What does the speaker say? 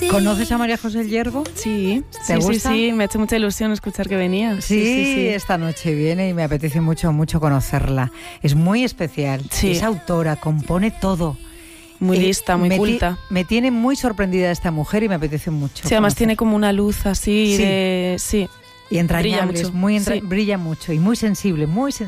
¿Conoces a María José Hiergo? Sí, ¿Te gusta? Sí, me ha hecho mucha ilusión escuchar que venía. Sí, esta noche viene y me apetece mucho conocerla. Es muy especial, es autora, compone todo. Muy lista, muy culta. Me tiene muy sorprendida esta mujer y me apetece mucho. Sí, además tiene como una luz así Y entrañable, brilla mucho y muy sensible,